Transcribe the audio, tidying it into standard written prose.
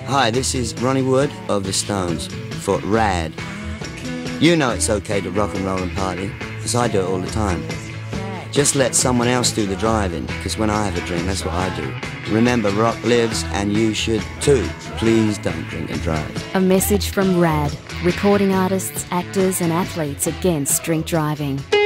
Hi, this is Ronnie Wood of the Stones for RAD. You know it's okay to rock and roll and party, because I do it all the time. Just let someone else do the driving, because when I have a drink, that's what I do. Remember, rock lives, and you should too. Please don't drink and drive. A message from RAD, recording artists, actors and athletes against drink driving.